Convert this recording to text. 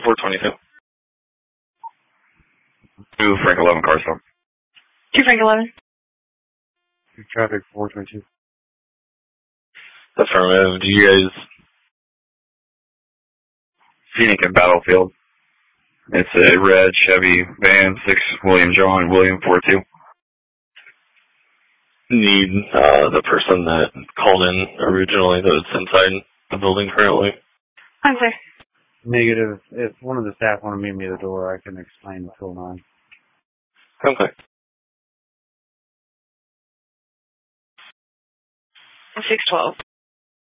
422. To Frank 11 car stop. 2 Frank 11. Traffic 422. Affirmative. Do you guys... Phoenix and Battlefield. It's a red Chevy van, 6 William John, William 42. Need the person that called in originally that's inside the building currently. I'm clear. Negative. If one of the staff want to meet me at the door, I can explain what's going on. Okay. 612.